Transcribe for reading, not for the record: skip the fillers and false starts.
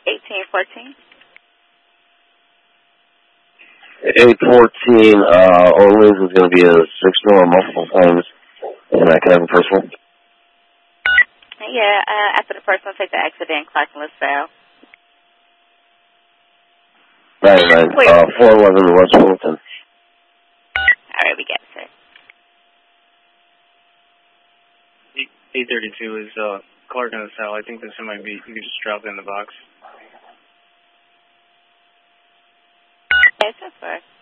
1814. 814, Orleans is going to be a 6-door multiple times. And I can have the first one? Yeah, after the first one, take the exit in Clark and LaSalle. 411 West Fulton. All right, we got it, sir. 832 is Clark and LaSalle. I think this might be, you can just drop it in the box. Yes, that's fine.